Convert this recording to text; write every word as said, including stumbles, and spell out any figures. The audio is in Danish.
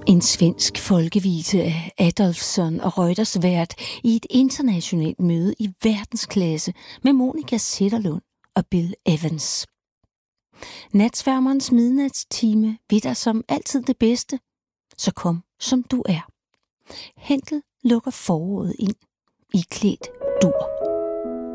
En svensk folkevise af Adolfsson og Reuters vært i et internationalt møde i verdensklasse med Monica Zetterlund og Bill Evans. Natsværmerens midnatstime vil dig som altid det bedste, så kom som du er. Henkel lukker foråret ind i klædt dur.